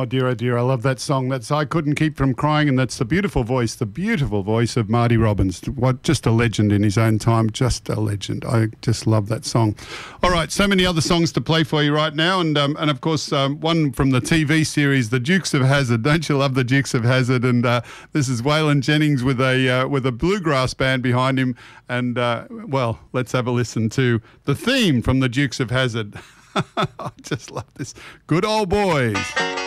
Oh, dear, I love that song. That's I Couldn't Keep From Crying, and that's the beautiful voice of Marty Robbins. What, just a legend in his own time, just a legend. I just love that song. All right, so many other songs to play for you right now, and of course, one from the TV series, The Dukes of Hazzard. Don't you love The Dukes of Hazzard? And this is Waylon Jennings with a bluegrass band behind him, and well, let's have a listen to the theme from The Dukes of Hazzard. I just love this. Good Old Boys.